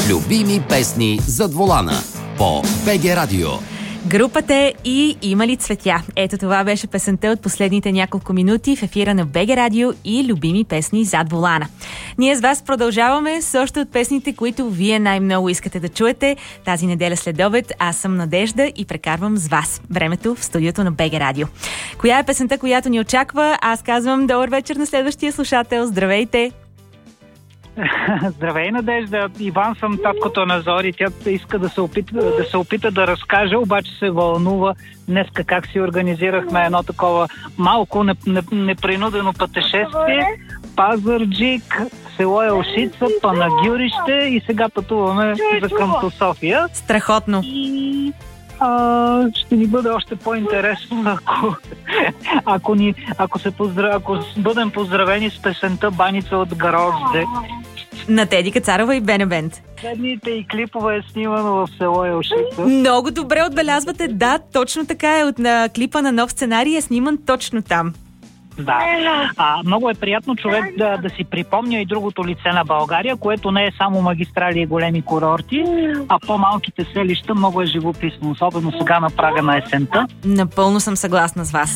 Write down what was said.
Любими песни зад волана по БГ Радио. Групата и "Има ли цветя". Ето това беше песента от последните няколко минути в ефира на БГ Радио и "Любими песни зад волана". Ние с вас продължаваме с още от песните, които вие най-много искате да чуете. Тази неделя след обед аз съм Надежда и прекарвам с вас времето в студиото на БГ Радио. Коя е песента, която ни очаква? Аз казвам добър вечер на следващия слушател. Здравейте! Здравей, Надежда. Иван съм, таткото на Зори. Тя иска да се опита да разкаже, обаче се вълнува днеска как си организирахме едно такова малко непринудено пътешествие. Пазарджик, село Елшица, Панагюрище и сега пътуваме за къмто София. Страхотно! И ще ни бъде още по-интересно, ако бъдем поздравени с песента "Баница от грозде" на Теди Кацарова и Бенебент. Следните и клипове е снимано в село Елшица. Много добре отбелязвате. Да, точно така е. От клипа на "Нов сценарий" е сниман точно там. Да. Много е приятно човек да си припомня и другото лице на България, което не е само магистрали и големи курорти, а по-малките селища. Много е живописно, особено сега на прага на есента. Напълно съм съгласна с вас.